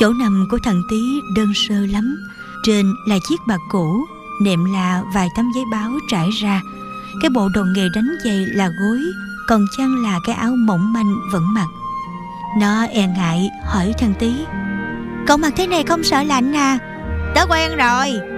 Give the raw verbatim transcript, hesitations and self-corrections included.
Chỗ nằm của thằng Tí đơn sơ lắm. Trên là chiếc bạt cũ, nệm là vài tấm giấy báo trải ra. Cái bộ đồ nghề đánh giày là gối, còn chăn là cái áo mỏng manh vẫn mặc. Nó e ngại hỏi thằng Tí: "Cậu mặc thế này không sợ lạnh à?" Tớ quen rồi,